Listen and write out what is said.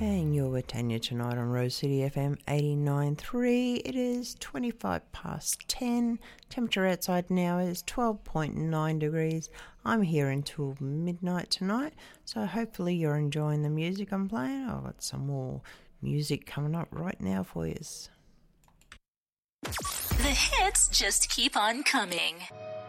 And you're with Tanya tonight on Rose City FM 89.3. It is 25 past 10. Temperature outside now is 12.9 degrees. I'm here until midnight tonight, so hopefully you're enjoying the music I'm playing. I've got some more music coming up right now for you. The hits just keep on coming.